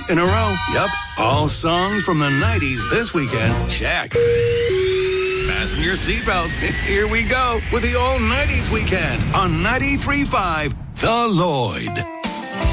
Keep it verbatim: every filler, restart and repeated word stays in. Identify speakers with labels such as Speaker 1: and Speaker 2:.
Speaker 1: in a row. Yep, all songs from the nineties this weekend. Check. Fasten your seatbelt. Here we go with the all nineties weekend on ninety-three point five The Lloyd.